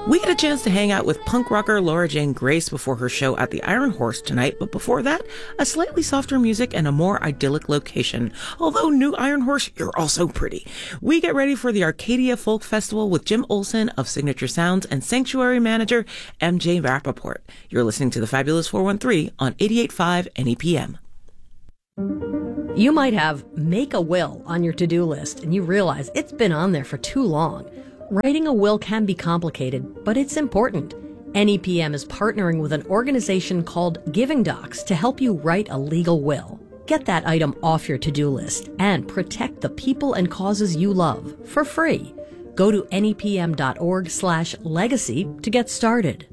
We get a chance to hang out with punk rocker Laura Jane Grace before her show at the Iron Horse tonight, but before that, a slightly softer music and a more idyllic location. Although, new Iron Horse, you're also pretty. We get ready for the Arcadia Folk Festival with Jim Olson of Signature Sounds and Sanctuary manager MJ Rappaport. You're listening to the Fabulous 413 on 88.5 NEPM. You might have make a will on your to-do list and you realize it's been on there for too long. Writing a will can be complicated, but it's important. NEPM is partnering with an organization called Giving Docs to help you write a legal will. Get that item off your to-do list and protect the people and causes you love for free. Go to nepm.org/legacy to get started.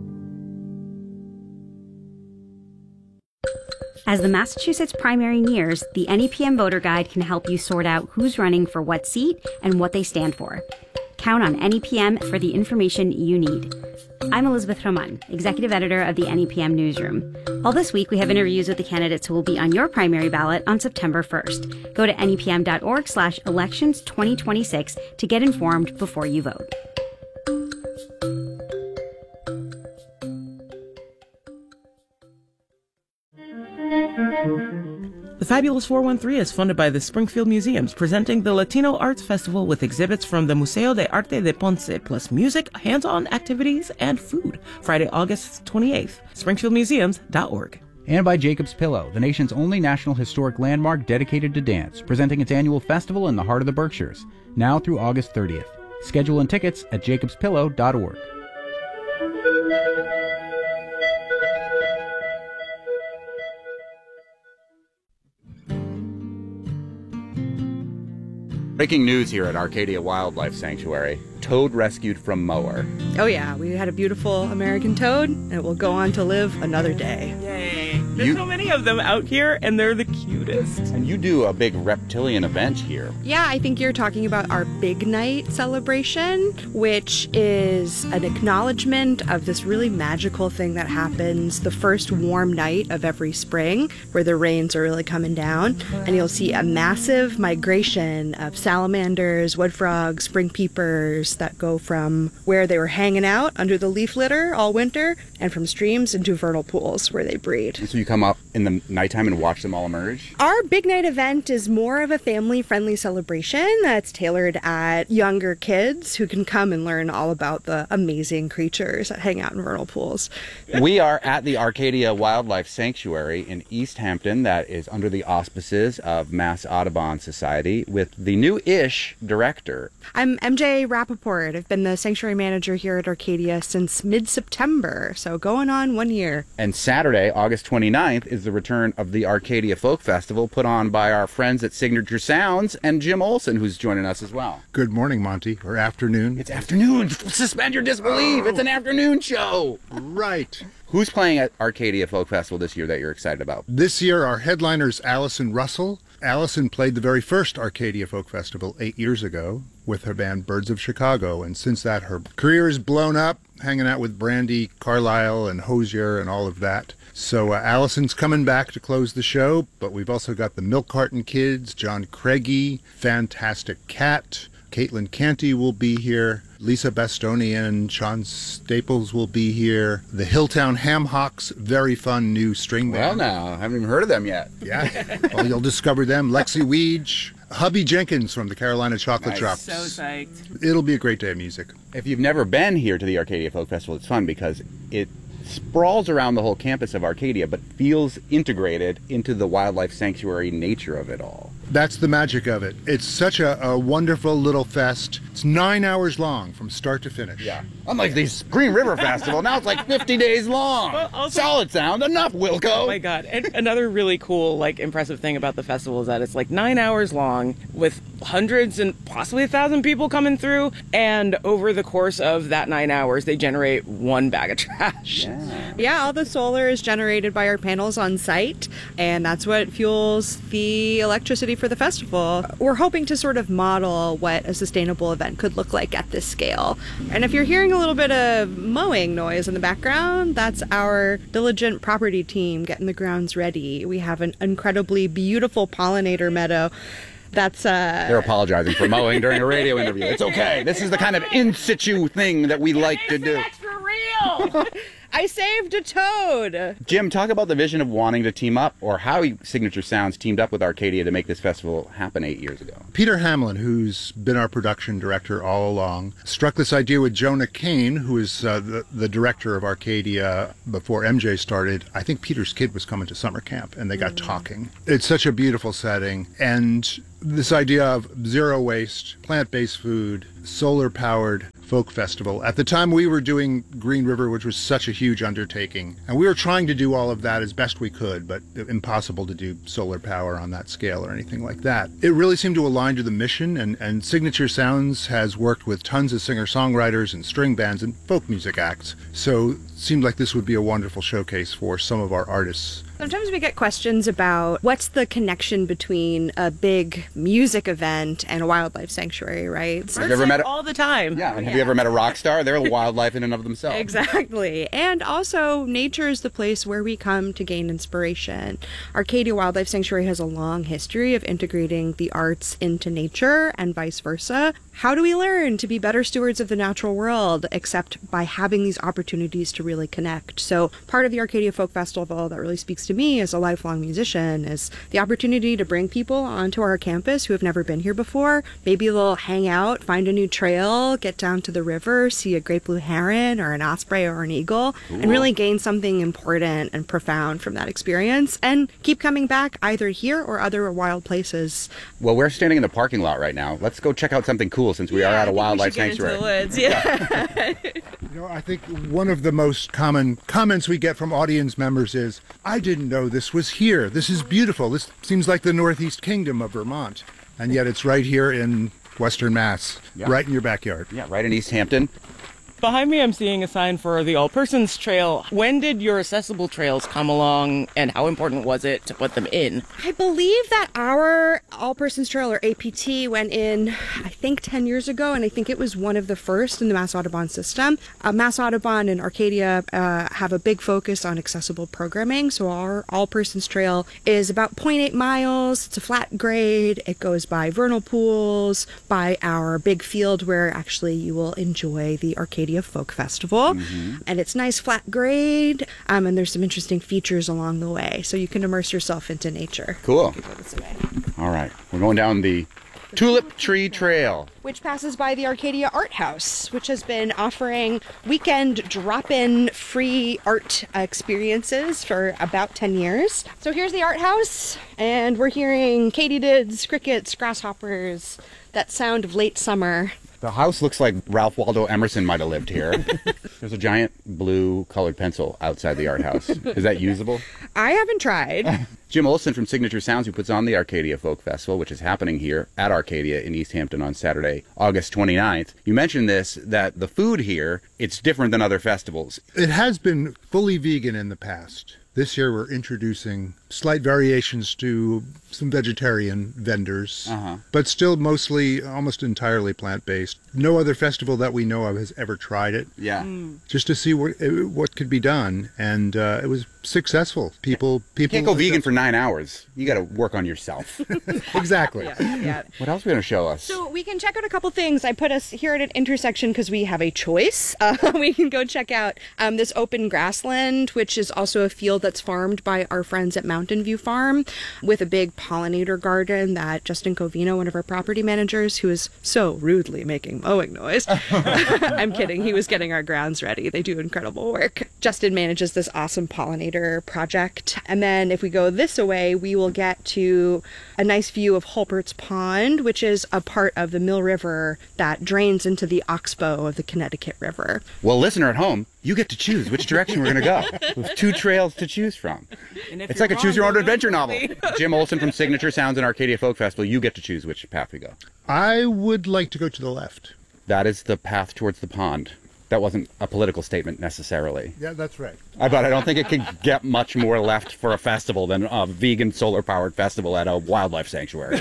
As the Massachusetts primary nears, the NEPM voter guide can help you sort out who's running for what seat and what they stand for. Count on NEPM for the information you need. I'm Elizabeth Roman, executive editor of the NEPM Newsroom. All this week, we have interviews with the candidates who will be on your primary ballot on September 1st. Go to nepm.org/elections2026 to get informed before you vote. The Fabulous 413 is funded by the Springfield Museums, presenting the Latino Arts Festival with exhibits from the Museo de Arte de Ponce, plus music, hands-on activities, and food. Friday, August 28th. SpringfieldMuseums.org. And by Jacob's Pillow, the nation's only national historic landmark dedicated to dance, presenting its annual festival in the heart of the Berkshires, now through August 30th. Schedule and tickets at jacobspillow.org. Breaking news here at Arcadia Wildlife Sanctuary. Toad rescued from mower. Oh yeah, we had a beautiful American toad, and it will go on to live another day. Yay! There's so many of them out here, and they're the cutest. And you do a big reptilian event here. Yeah, I think you're talking about our Big Night celebration, which is an acknowledgement of this really magical thing that happens the first warm night of every spring, where the rains are really coming down, and you'll see a massive migration of salamanders, wood frogs, spring peepers that go from where they were hanging out under the leaf litter all winter and from streams into vernal pools where they breed. And so you come up in the nighttime and watch them all emerge? Our Big Night event is more of a family-friendly celebration that's tailored at younger kids who can come and learn all about the amazing creatures that hang out in vernal pools. We are at the Arcadia Wildlife Sanctuary in East Hampton that is under the auspices of Mass Audubon Society with the new-ish director. I'm MJ Rappaport. I've been the sanctuary manager here at Arcadia since mid-September, so going on 1 year. And Saturday, August 29th, is the return of the Arcadia Folk Festival put on by our friends at Signature Sounds and Jim Olson, who's joining us as well. Good morning, Monty, or afternoon. It's afternoon. Suspend your disbelief. It's an afternoon show. Right. Who's playing at Arcadia Folk Festival this year that you're excited about? This year, our headliner's Allison Russell. Allison played the very first Arcadia Folk Festival 8 years ago with her band Birds of Chicago, and since that, her career has blown up, hanging out with Brandy Carlisle and Hosier and all of that. So Allison's coming back to close the show, but we've also got the Milk Carton Kids, John Craigie, Fantastic Cat, Caitlin Canty will be here, Lisa Bastonian, Sean Staples will be here, the Hilltown Hamhocks, very fun new string band. Well now, I haven't even heard of them yet. Yeah, well, you'll discover them. Lexi Weege, Hubby Jenkins from the Carolina Chocolate Drops. So psyched. It'll be a great day of music. If you've never been here to the Arcadia Folk Festival, it's fun because it sprawls around the whole campus of Arcadia, but feels integrated into the wildlife sanctuary nature of it all. That's the magic of it. It's such a wonderful little fest. It's 9 hours long from start to finish. Yeah. Unlike the Green River Festival, now it's like 50 days long. Well, also, solid sound, enough, Wilco. Oh my God. And another really cool, impressive thing about the festival is that it's 9 hours long with hundreds and possibly 1,000 people coming through. And over the course of that 9 hours, they generate one bag of trash. Yeah, all the solar is generated by our panels on site, and that's what fuels the electricity for the festival. We're hoping to sort of model what a sustainable event could look like at this scale. And if you're hearing a little bit of mowing noise in the background, that's our diligent property team getting the grounds ready. We have an incredibly beautiful pollinator meadow That's They're apologizing for mowing during a radio interview. It's okay. This is the kind of in situ thing that we like to do. for real. I saved a toad. Jim, talk about the vision of wanting to team up, or how Signature Sounds teamed up with Arcadia to make this festival happen 8 years ago. Peter Hamlin, who's been our production director all along, struck this idea with Jonah Kane, who is the director of Arcadia before MJ started. I think Peter's kid was coming to summer camp, and they got talking. It's such a beautiful setting, and this idea of zero waste, plant-based food, solar-powered folk festival. At the time, we were doing Green River, which was such a huge undertaking, and we were trying to do all of that as best we could, but impossible to do solar power on that scale or anything like that. It really seemed to align to the mission, and Signature Sounds has worked with tons of singer-songwriters and string bands and folk music acts, so it seemed like this would be a wonderful showcase for some of our artists. Sometimes we get questions about what's the connection between a big music event and a wildlife sanctuary, right? Have you ever met all the time? Yeah, and have you ever met a rock star? They're wildlife in and of themselves. Exactly. And also, nature is the place where we come to gain inspiration. Arcadia Wildlife Sanctuary has a long history of integrating the arts into nature and vice versa. How do we learn to be better stewards of the natural world except by having these opportunities to really connect? So part of the Arcadia Folk Festival that really speaks to me as a lifelong musician is the opportunity to bring people onto our campus who have never been here before. Maybe they'll hang out, find a new trail, get down to the river, see a great blue heron or an osprey or an eagle, and really gain something important and profound from that experience and keep coming back either here or other wild places. Well, we're standing in the parking lot right now. Let's go check out something cool since we are at a wildlife sanctuary. Into the woods. Yeah. I think one of the most common comments we get from audience members is, I didn't know this was here. This is beautiful. This seems like the Northeast Kingdom of Vermont. And yet it's right here in Western Mass, right in your backyard. Yeah, right in East Hampton. Behind me, I'm seeing a sign for the All Persons Trail. When did your accessible trails come along, and how important was it to put them in? I believe that our All Persons Trail, or APT, went in, I think, 10 years ago, and I think it was one of the first in the Mass Audubon system. Mass Audubon and Arcadia have a big focus on accessible programming, so our All Persons Trail is about 0.8 miles. It's a flat grade. It goes by vernal pools, by our big field where actually you will enjoy the Arcadia Folk Festival, and it's nice flat grade, and there's some interesting features along the way, so you can immerse yourself into nature. Cool. Go this way. All right, we're going down the Tulip Tree Trail, which passes by the Arcadia Art House, which has been offering weekend drop-in free art experiences for about 10 years. So here's the art house, and we're hearing katydids, crickets, grasshoppers, that sound of late summer. The house looks like Ralph Waldo Emerson might have lived here. There's a giant blue colored pencil outside the art house. Is that usable? I haven't tried. Jim Olson from Signature Sounds, who puts on the Arcadia Folk Festival, which is happening here at Arcadia in East Hampton on Saturday, August 29th. You mentioned this, that the food here, it's different than other festivals. It has been fully vegan in the past. This year we're introducing slight variations to some vegetarian vendors, but still mostly, almost entirely plant-based. No other festival that we know of has ever tried it. Yeah. Just to see what could be done, and it was successful. People You can't go vegan for 9 hours. You got to work on yourself. Exactly. Yeah. What else are we going to show us? So we can check out a couple things. I put us here at an intersection because we have a choice. We can go check out this open grassland, which is also a field that's farmed by our friends at Mountain View Farm, with a big pollinator garden that Justin Covino, one of our property managers, who is so rudely making mowing noise. I'm kidding. He was getting our grounds ready. They do incredible work. Justin manages this awesome pollinator project. And then if we go this way, we will get to a nice view of Holpert's Pond, which is a part of the Mill River that drains into the Oxbow of the Connecticut River. Well, listener at home, you get to choose which direction we're going to go. With 2 trails to choose from. It's like a choose-your-own-adventure novel. Jim Olson from Signature Sounds and Arcadia Folk Festival, you get to choose which path we go. I would like to go to the left. That is the path towards the pond. That wasn't a political statement necessarily. Yeah, that's right. But I don't think it could get much more left for a festival than a vegan solar-powered festival at a wildlife sanctuary.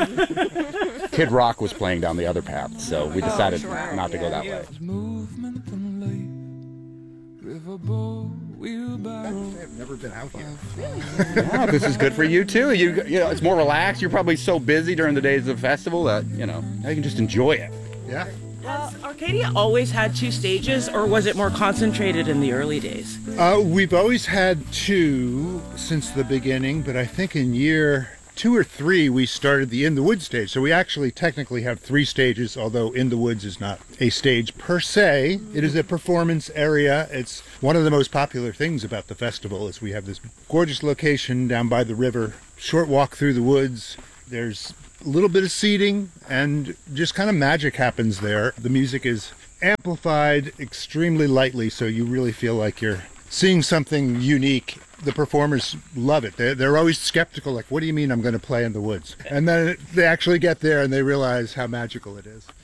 Kid Rock was playing down the other path, so we decided not to go that way. I've never been out here. Wow, this is good for you too. You know, it's more relaxed. You're probably so busy during the days of the festival that, you know, now you can just enjoy it. Yeah. Has Arcadia always had 2 stages, or was it more concentrated in the early days? We've always had 2 since the beginning, but I think in year 2 or 3 we started the In the Woods stage. So we actually technically have 3 stages, although In the Woods is not a stage per se. It is a performance area. It's one of the most popular things about the festival is we have this gorgeous location down by the river, short walk through the woods. There's a little bit of seating and just kind of magic happens there. The music is amplified extremely lightly, so you really feel like you're seeing something unique. The performers love it. They're always skeptical, like, what do you mean I'm going to play in the woods? And then they actually get there and they realize how magical it is.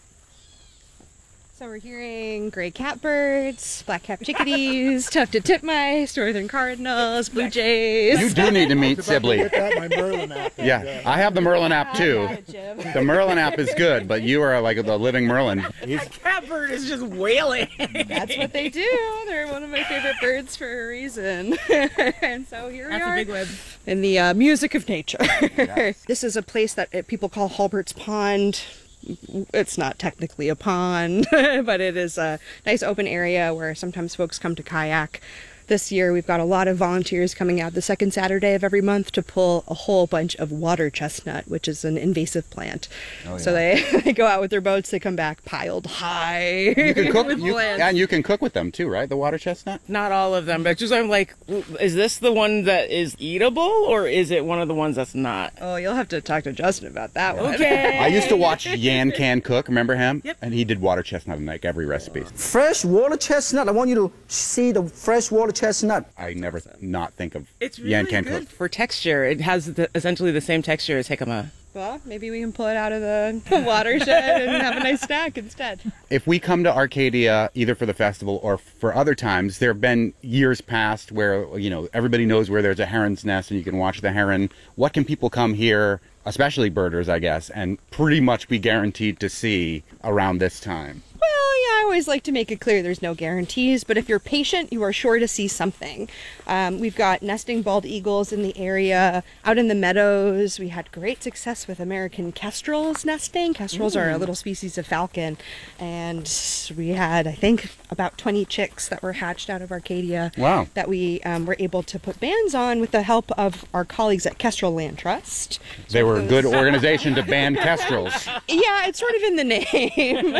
So we're hearing gray catbirds, black-capped chickadees, tufted titmice, northern cardinals, blue jays. You do need to meet About to Sibley. get that, my Merlin app. Yeah, I have the Merlin app too. The Merlin app is good, but you are like the living Merlin. Catbird is just wailing. That's what they do. They're one of my favorite birds for a reason. And so here we That's are a big web. in the music of nature. This is a place that people call Halbert's Pond. It's not technically a pond, but it is a nice open area where sometimes folks come to kayak. This year we've got a lot of volunteers coming out the second Saturday of every month to pull a whole bunch of water chestnut, which is an invasive plant. Oh, yeah. So they go out with their boats, they come back piled high. You can cook, with plants. and you can cook with them too, right? The water chestnut. Not all of them, but just I'm like, is this the one that is eatable, or is it one of the ones that's not? Oh, you'll have to talk to Justin about that one. Okay. I used to watch Yan Can Cook. Remember him? Yep. And he did water chestnut in like every recipe. Fresh water chestnut. I want you to see the fresh water chestnut. I never not think of It's Yan really Can good Cook. for texture. It has essentially the same texture as jicama. Well, maybe we can pull it out of the watershed and have a nice snack instead. If we come to Arcadia, either for the festival or for other times, there have been years past where, you know, everybody knows where there's a heron's nest and you can watch the heron. What can people come here, especially birders, I guess, and pretty much be guaranteed to see around this time? Well, yeah, I always like to make it clear there's no guarantees, but if you're patient, you are sure to see something. We've got nesting bald eagles in the area. Out in the meadows, we had great success with American kestrels nesting. Kestrels are a little species of falcon, and we had, I think, about 20 chicks that were hatched out of Arcadia. Wow. That we were able to put bands on with the help of our colleagues at Kestrel Land Trust. They were a good organization to ban kestrels. Yeah, it's sort of in the name.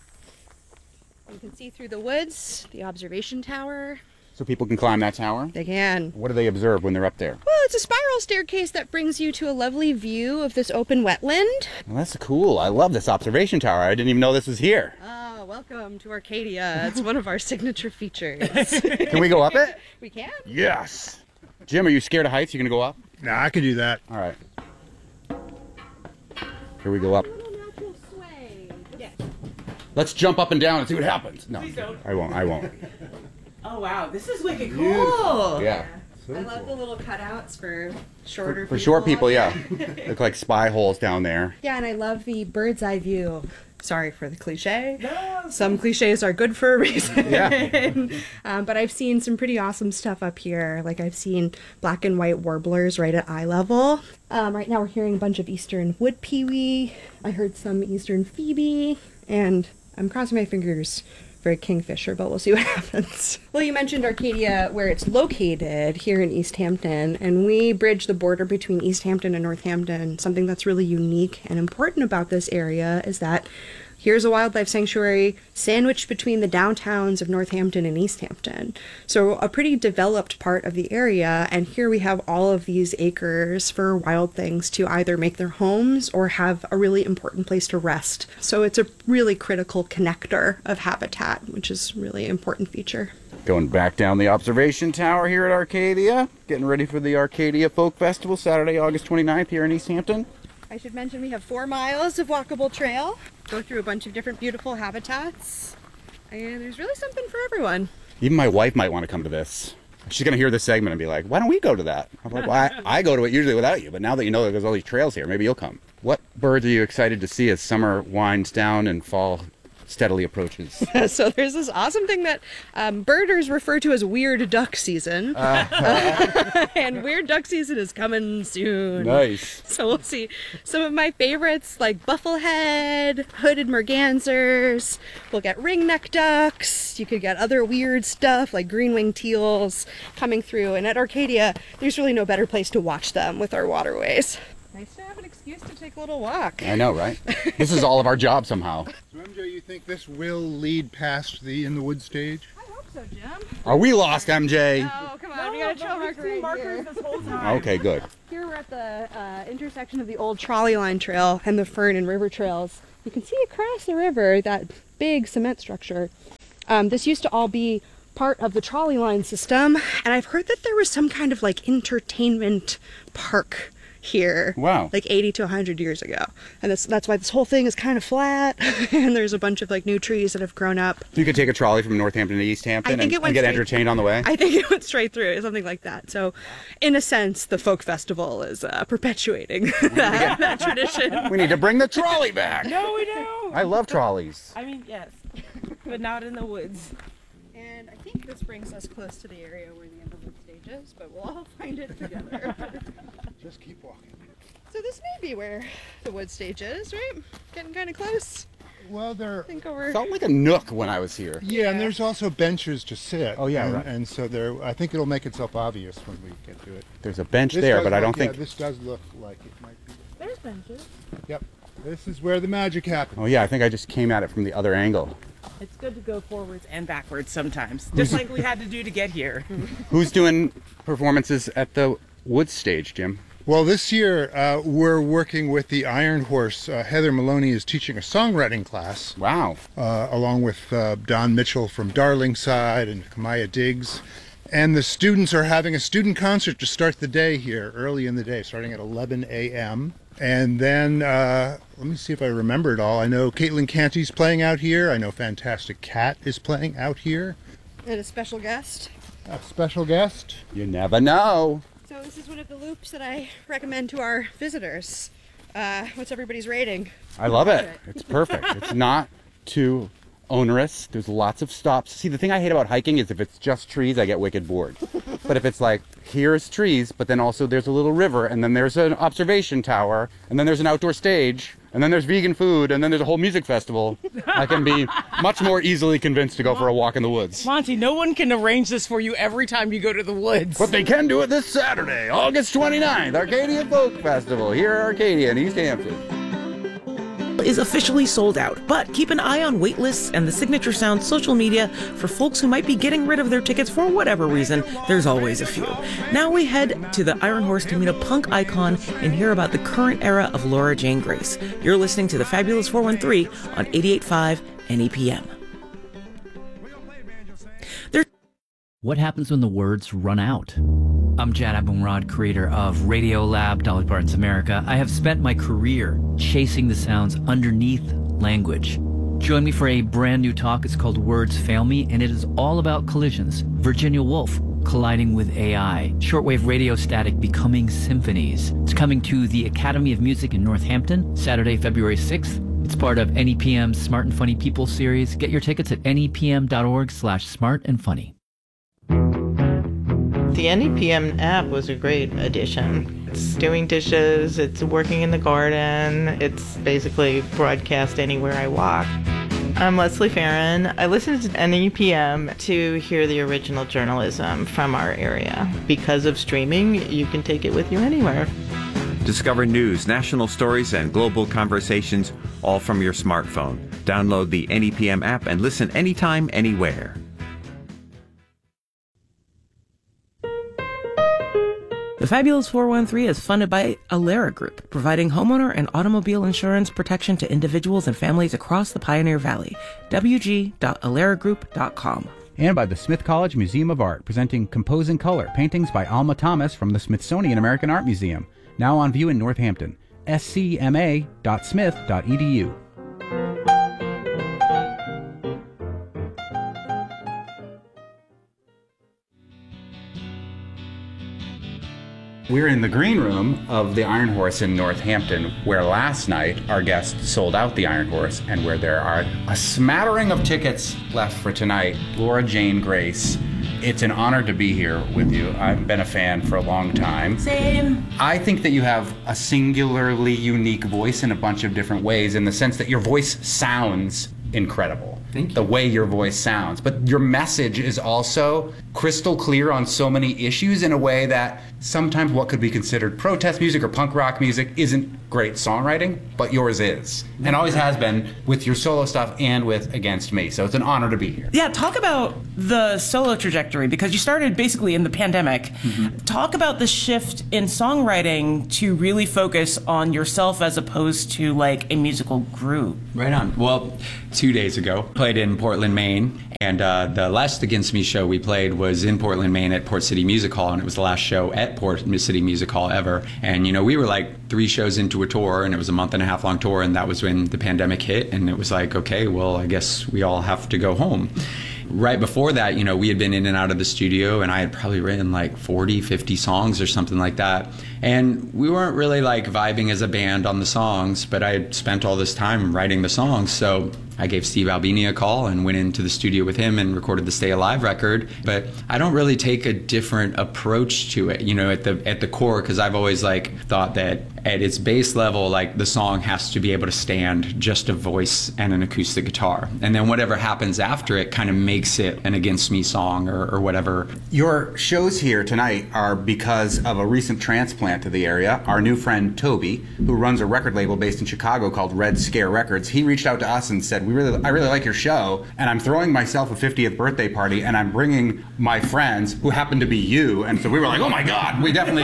You can see through the woods, the observation tower. So people can climb that tower? They can. What do they observe when they're up there? Well, it's a spiral staircase that brings you to a lovely view of this open wetland. Well, that's cool. I love this observation tower. I didn't even know this was here. Oh, welcome to Arcadia. It's one of our signature features. Can we go up it? We can. Yes. Jim, are you scared of heights? You gonna go up? Nah, I can do that. All right. Here we go up. Let's jump up and down and see what happens. No, I won't. Oh wow, this is wicked cool. Yeah. I love the little cutouts for shorter people. For short people, yeah. Look like spy holes down there. Yeah, and I love the bird's eye view. Sorry for the cliche. Some cliches are good for a reason. Yeah. But I've seen some pretty awesome stuff up here. Like I've seen black and white warblers right at eye level. Right now we're hearing a bunch of eastern wood pewee. I heard some eastern phoebe. And I'm crossing my fingers for a kingfisher, but we'll see what happens. Well, you mentioned Arcadia, where it's located here in East Hampton, and we bridge the border between East Hampton and Northampton. Something that's really unique and important about this area is that here's a wildlife sanctuary sandwiched between the downtowns of Northampton and East Hampton. So a pretty developed part of the area, and here we have all of these acres for wild things to either make their homes or have a really important place to rest. So it's a really critical connector of habitat, which is a really important feature. Going back down the observation tower here at Arcadia. Getting ready for the Arcadia Folk Festival, Saturday, August 29th here in East Hampton. I should mention we have 4 miles of walkable trail. Go through a bunch of different beautiful habitats. And there's really something for everyone. Even my wife might want to come to this. She's going to hear this segment and be like, why don't we go to that? I'm like, well, I go to it usually without you, but now that you know that there's all these trails here, maybe you'll come. What birds are you excited to see as summer winds down and fall steadily approaches. So there's this awesome thing that birders refer to as weird duck season. And weird duck season is coming soon. Nice. So we'll see some of my favorites like bufflehead, hooded mergansers. We'll get ringneck ducks. You could get other weird stuff like green-winged teals coming through. And at Arcadia, there's really no better place to watch them with our waterways. Nice to have an excuse to take a little walk. I know, right? This is all of our job somehow. So MJ, you think this will lead past the In the Woods stage? I hope so, Jim. Are we lost, MJ? Oh, come on. We got a trail marker right here. This whole time. Okay, good. Here we're at the intersection of the old trolley line trail and the Fern and River trails. You can see across the river that big cement structure. This used to all be part of the trolley line system, and I've heard that there was some kind of like entertainment park here. Wow. Like 80 to 100 years ago. And that's why this whole thing is kind of flat and there's a bunch of like new trees that have grown up. You could take a trolley from Northampton to East Hampton and get entertained on the way? I think it went straight through, something like that. So in a sense, the folk festival is perpetuating that tradition. We need to bring the trolley back. No, we don't. I love trolleys. I mean, yes, but not in the woods. And I think this brings us close to the area where the Underwood stage is, but we'll all find it together. Just keep walking. So this may be where the wood stage is, right? Getting kind of close. Well, there. I think over. Felt like a nook when I was here. Yeah, and there's also benches to sit. Oh, yeah, and, right. And so there, I think it'll make itself obvious when we get to it. There's a bench This there, does but I look- don't think... Yeah, this does look like it might be. There's benches. Yep. This is where the magic happens. Oh yeah, I think I just came at it from the other angle. It's good to go forwards and backwards sometimes, just like we had to do to get here. Who's doing performances at the Woods stage, Jim? Well, this year we're working with the Iron Horse. Heather Maloney is teaching a songwriting class. Wow. Along with Don Mitchell from Darlingside and Kamaya Diggs. And the students are having a student concert to start the day here, early in the day, starting at 11 a.m. And then, let me see if I remember it all. I know Caitlin Canty's playing out here. I know Fantastic Cat is playing out here. And a special guest. A special guest. You never know. So this is one of the loops that I recommend to our visitors. What's everybody's rating? I love it. It's perfect. It's not too onerous. There's lots of stops. See, the thing I hate about hiking is if it's just trees, I get wicked bored. But if it's like, here's trees, but then also there's a little river, and then there's an observation tower, and then there's an outdoor stage, and then there's vegan food, and then there's a whole music festival, I can be much more easily convinced to go for a walk in the woods. Monty, no one can arrange this for you every time you go to the woods. But they can do it this Saturday, August 29th, Arcadia Folk Festival, here at Arcadia in East Hampton. Is officially sold out, but keep an eye on waitlists and the Signature Sound social media for folks who might be getting rid of their tickets for whatever reason. There's always a few. Now we head to the Iron Horse to meet a punk icon and hear about the current era of Laura Jane Grace. You're listening to the Fabulous 413 on 88.5 NEPM. What happens when the words run out? I'm Jad Abumrad, creator of Radiolab, Dolly Parton's America. I have spent my career chasing the sounds underneath language. Join me for a brand new talk. It's called Words Fail Me, and it is all about collisions. Virginia Woolf colliding with AI. Shortwave radio static becoming symphonies. It's coming to the Academy of Music in Northampton, Saturday, February 6th. It's part of NEPM's Smart and Funny People series. Get your tickets at nepm.org/smartandfunny. The NEPM app was a great addition. It's doing dishes, it's working in the garden, it's basically broadcast anywhere I walk. I'm Leslie Farron. I listen to NEPM to hear the original journalism from our area. Because of streaming, you can take it with you anywhere. Discover news, national stories, and global conversations all from your smartphone. Download the NEPM app and listen anytime, anywhere. The Fabulous 413 is funded by Alera Group, providing homeowner and automobile insurance protection to individuals and families across the Pioneer Valley. wg.aleragroup.com. And by the Smith College Museum of Art, presenting Compose in Color, paintings by Alma Thomas from the Smithsonian American Art Museum. Now on view in Northampton. scma.smith.edu. We're in the green room of the Iron Horse in Northampton, where last night our guests sold out the Iron Horse and where there are a smattering of tickets left for tonight. Laura Jane Grace, it's an honor to be here with you. I've been a fan for a long time. Same. I think that you have a singularly unique voice in a bunch of different ways, in the sense that your voice sounds incredible. Thank you. The way your voice sounds. But your message is also crystal clear on so many issues in a way that sometimes what could be considered protest music or punk rock music isn't great songwriting, but yours is. And always has been with your solo stuff and with Against Me. So it's an honor to be here. Yeah, talk about the solo trajectory, because you started basically in the pandemic. Mm-hmm. Talk about the shift in songwriting to really focus on yourself as opposed to like a musical group. Right on. Well, 2 days ago, played in Portland, Maine, and the last Against Me show we played was in Portland, Maine at Port City Music Hall, and it was the last show at Port City Music Hall ever. And, you know, we were like 3 shows into a tour, and it was a 1.5 month long tour, and that was when the pandemic hit, and it was like, okay, well, I guess we all have to go home. Right before that, you know, we had been in and out of the studio, and I had probably written like 40, 50 songs or something like that. And we weren't really like vibing as a band on the songs, but I had spent all this time writing the songs. So I gave Steve Albini a call and went into the studio with him and recorded the Stay Alive record. But I don't really take a different approach to it, you know, at the core, because I've always like thought that at its base level, like the song has to be able to stand just a voice and an acoustic guitar. And then whatever happens after it kind of makes it an Against Me song or whatever. Your shows here tonight are because of a recent transplant to the area. Our new friend Toby, who runs a record label based in Chicago called Red Scare Records, he reached out to us and said, I really like your show, and I'm throwing myself a 50th birthday party, and I'm bringing my friends, who happen to be you. And so we were like, oh my God,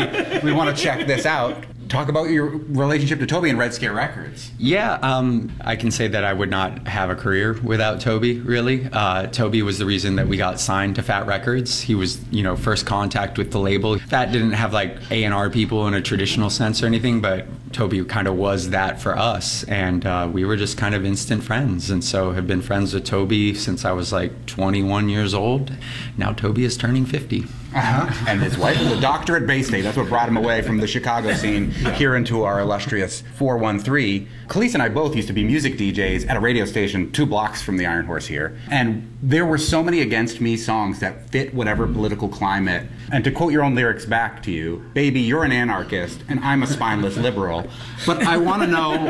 we want to check this out. Talk about your relationship to Toby and Red Scare Records. Yeah, I can say that I would not have a career without Toby, really. Toby was the reason that we got signed to Fat Records. He was, you know, first contact with the label. Fat didn't have like A&R people in a traditional sense or anything, but Toby kind of was that for us. And we were just kind of instant friends. And so have been friends with Toby since I was like 21 years old. Now Toby is turning 50. Uh-huh. And his wife was a doctor at Bay State. That's what brought him away from the Chicago scene here into our illustrious 413. Khalees and I both used to be music DJs at a radio station 2 blocks from the Iron Horse here. And there were so many Against Me songs that fit whatever political climate. And to quote your own lyrics back to you, baby, you're an anarchist and I'm a spineless liberal. But I want to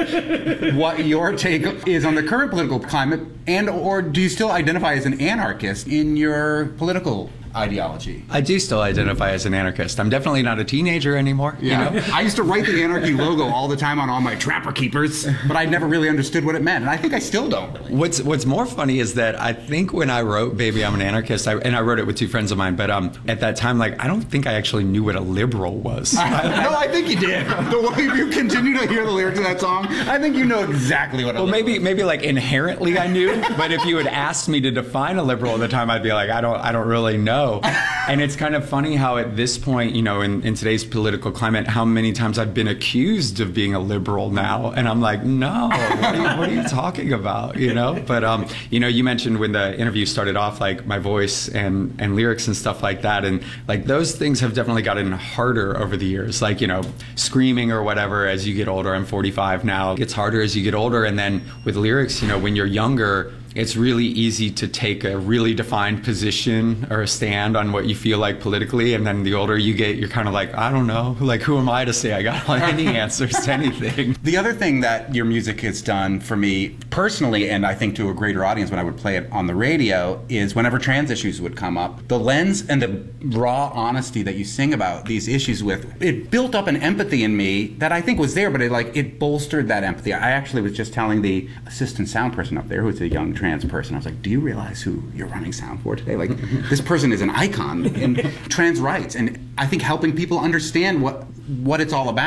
know what your take is on the current political climate, and or do you still identify as an anarchist in your political ideology? I do still identify as an anarchist. I'm definitely not a teenager anymore. Yeah. You know? I used to write the anarchy logo all the time on all my Trapper Keepers, but I never really understood what it meant, and I think I still don't really. What's more funny is that I think when I wrote Baby I'm an Anarchist, and I wrote it with 2 friends of mine, but at that time, like, I don't think I actually knew what a liberal was. No, I think you did. The way you continue to hear the lyrics of that song, I think you know exactly what a liberal is. Maybe like inherently I knew, but if you had asked me to define a liberal at the time, I'd be like, I don't really know. And it's kind of funny how at this point, you know, in today's political climate, how many times I've been accused of being a liberal now. And I'm like, no, what are you talking about, you know? But, you know, you mentioned when the interview started off, like my voice and lyrics and stuff like that. And like those things have definitely gotten harder over the years. Like, you know, screaming or whatever as you get older. I'm 45 now. It gets harder as you get older. And then with lyrics, you know, when you're younger, it's really easy to take a really defined position or a stand on what you feel like politically, and then the older you get, you're kind of like, I don't know, like who am I to say I got any answers to anything? The other thing that your music has done for me personally, and I think to a greater audience when I would play it on the radio, is whenever trans issues would come up, the lens and the raw honesty that you sing about these issues with, it built up an empathy in me that I think was there, but it bolstered that empathy. I actually was just telling the assistant sound person up there, who's a young trans person, I was like, do you realize who you're running sound for today? Like, this person is an icon in trans rights, and I think helping people understand what it's all about.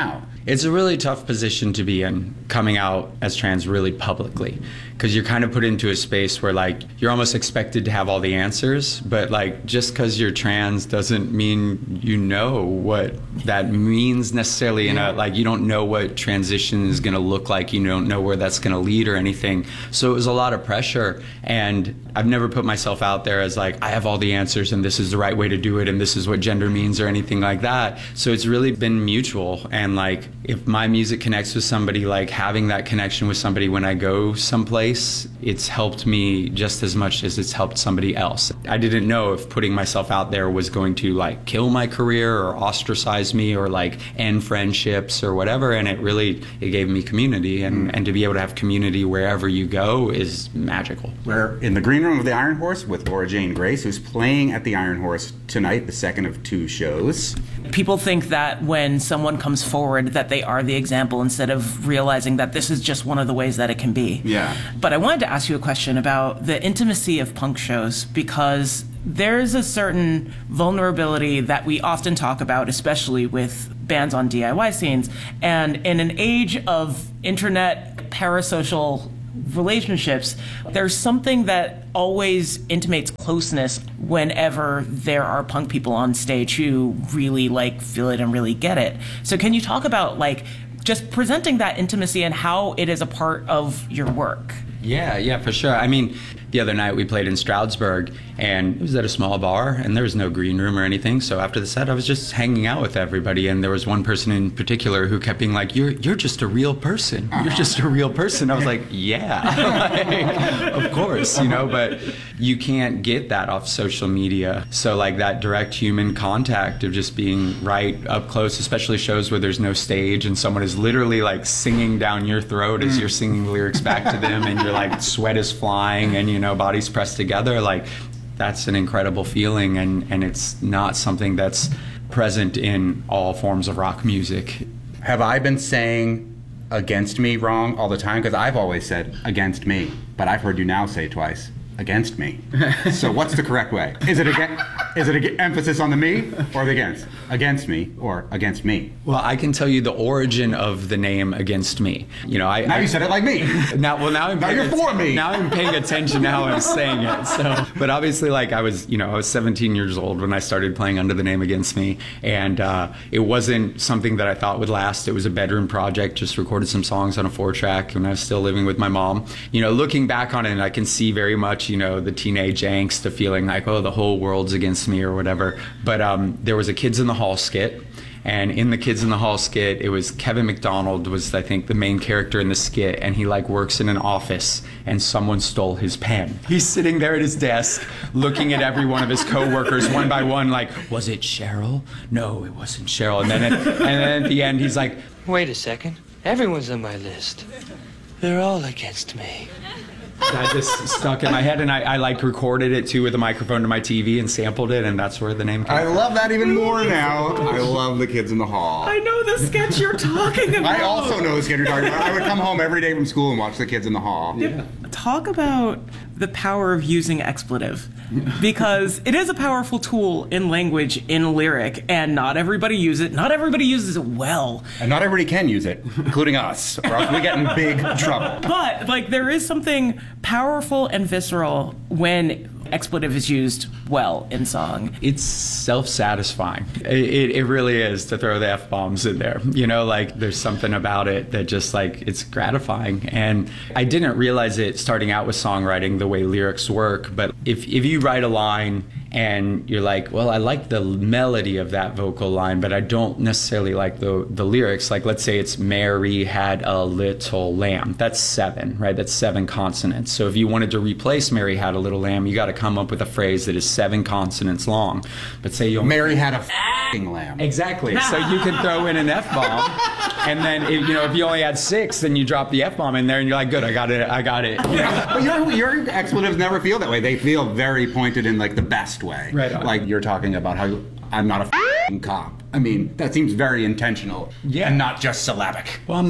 It's a really tough position to be in, coming out as trans really publicly, because you're kind of put into a space where like you're almost expected to have all the answers, but like just because you're trans doesn't mean you know what that means necessarily. In a like, you don't know what transition is going to look like, you don't know where that's going to lead or anything. So it was a lot of pressure, and I've never put myself out there as like I have all the answers and this is the right way to do it and this is what gender means or anything like that. So it's really been mutual, and like if my music connects with somebody, like having that connection with somebody when I go someplace, it's helped me just as much as it's helped somebody else. I didn't know if putting myself out there was going to like kill my career or ostracize me or like end friendships or whatever, and it gave me community, and to be able to have community wherever you go is magical. We're in the green room of the Iron Horse with Laura Jane Grace, who's playing at the Iron Horse tonight, the second of 2 shows. People think that when someone comes forward that they are the example instead of realizing that this is just one of the ways that it can be. Yeah. But I wanted to ask you a question about the intimacy of punk shows, because there's a certain vulnerability that we often talk about, especially with bands on DIY scenes. And in an age of internet parasocial relationships, there's something that always intimates closeness whenever there are punk people on stage who really like feel it and really get it. So can you talk about like just presenting that intimacy and how it is a part of your work? Yeah, for sure. I mean, the other night we played in Stroudsburg, and it was at a small bar, and there was no green room or anything. So after the set, I was just hanging out with everybody, and there was one person in particular who kept being like, "You're just a real person. You're just a real person." I was like, "Yeah, like, of course, you know." But you can't get that off social media. So like that direct human contact of just being right up close, especially shows where there's no stage and someone is literally like singing down your throat as you're singing lyrics back to them, and you're like sweat is flying and, you know, bodies pressed together. Like, that's an incredible feeling, and it's not something that's present in all forms of rock music. Have I been saying against me wrong all the time? Because I've always said against me, but I've heard you now say twice against me. So what's the correct way? Is it emphasis on the me or the against? Against me or against me? Well, I can tell you the origin of the name Against Me. You know, now you said it like me. Now you're for me. Now I'm paying attention to how I'm saying it. So, but obviously, like I was 17 years old when I started playing under the name Against Me, and it wasn't something that I thought would last. It was a bedroom project. Just recorded some songs on a 4-track when I was still living with my mom. You know, looking back on it, I can see very much, you know, the teenage angst of feeling like, oh, the whole world's against me or whatever. But there was a Kids in the Hall skit, and in the Kids in the Hall skit, it was Kevin McDonald was, I think, the main character in the skit, and he like works in an office, and someone stole his pen. He's sitting there at his desk looking at every one of his coworkers one by one like, was it Cheryl? No, it wasn't Cheryl. And then at the end, he's like, wait a second, everyone's on my list. They're all against me. That just stuck in my head, and I like recorded it too with a microphone to my TV and sampled it, and that's where the name came from. I love that even more now. I love the Kids in the Hall. I know the sketch you're talking about. I also know the sketch you're talking about. I would come home every day from school and watch the Kids in the Hall. Yeah. Talk about the power of using expletive, because it is a powerful tool in language, in lyric, and not everybody uses it. Not everybody uses it well. And not everybody can use it, including us, or else we get in big trouble. But like, there is something powerful and visceral when expletive is used well in song. It's self-satisfying. It really is, to throw the F-bombs in there. You know, like there's something about it that just like, it's gratifying. And I didn't realize it starting out with songwriting the way lyrics work, but if you write a line and you're like, well, I like the melody of that vocal line, but I don't necessarily like the lyrics. Like, let's say it's Mary had a little lamb. That's 7, right? That's 7 consonants. So if you wanted to replace Mary had a little lamb, you got to come up with a phrase that is 7 consonants long. But say you Mary had a f***ing lamb. Exactly. So you can throw in an F-bomb, and then if you only had 6, then you drop the F-bomb in there, and you're like, good, I got it. Yeah. But your expletives never feel that way. They feel very pointed in like the best way. Right on. Like you're talking about how I'm not a f***ing cop. I mean, that seems very intentional. Yeah. And not just syllabic. Well, I'm not a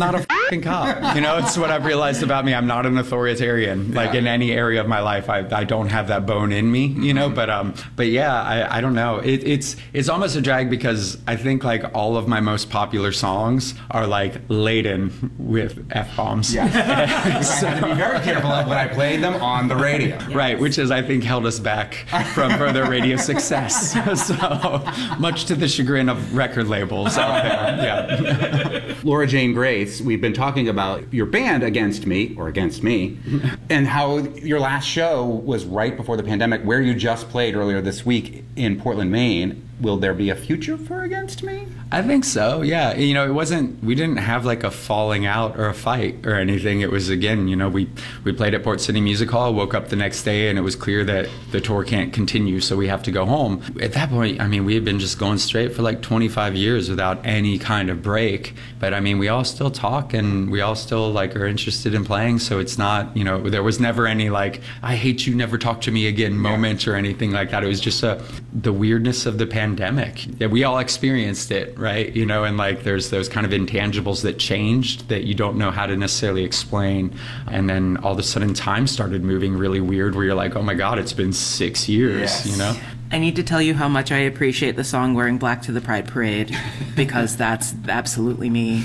fucking cop. You know, it's what I've realized about me. I'm not an authoritarian. Like in any area of my life, I don't have that bone in me, you know, but yeah, I don't know. It's almost a drag because I think like all of my most popular songs are like laden with F-bombs. Yeah. So I had to be very careful of when I played them on the radio. Right, which has, I think, held us back from further radio success. So much to the chagrin of record labels out there. Yeah. Laura Jane Grace, we've been talking about your band Against Me, and how your last show was right before the pandemic, where you just played earlier this week in Portland, Maine. Will there be a future for Against Me? I think so, yeah. You know, we didn't have like a falling out or a fight or anything. It was, again, you know, we played at Port City Music Hall, woke up the next day, and it was clear that the tour can't continue, so we have to go home. At that point, I mean, we had been just going straight for like 25 years without any kind of break. But I mean, we all still talk and we all still like are interested in playing, so it's not, you know, there was never any like, I hate you, never talk to me again moment or anything like that. It was just the weirdness of the pandemic. Yeah, we all experienced it, right? You know, and like there's those kind of intangibles that changed that you don't know how to necessarily explain. And then all of a sudden time started moving really weird where you're like, oh my God, it's been 6 years, yes. You know? I need to tell you how much I appreciate the song Wearing Black to the Pride Parade, because that's absolutely me.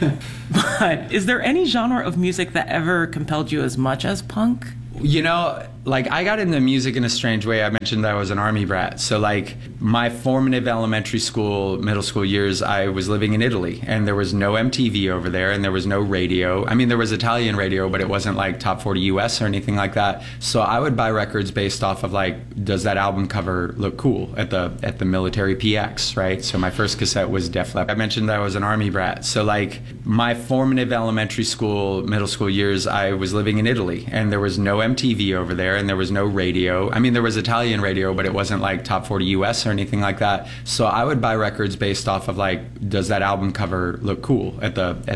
But is there any genre of music that ever compelled you as much as punk? You know, like I got into music in a strange way. I mentioned that I was an army brat. So like my formative elementary school, middle school years, I was living in Italy, and there was no MTV over there, and there was no radio. I mean, there was Italian radio, but it wasn't like Top 40 US or anything like that. So I would buy records based off of like, does that album cover look cool at the military PX, right? So my first cassette was Def Leppard. I mentioned that I was an army brat. So like my formative elementary school, middle school years, I was living in Italy, and there was no MTV over there, and there was no radio. I mean, there was Italian radio, but it wasn't like Top 40 US or anything like that. So I would buy records based off of like, does that album cover look cool at the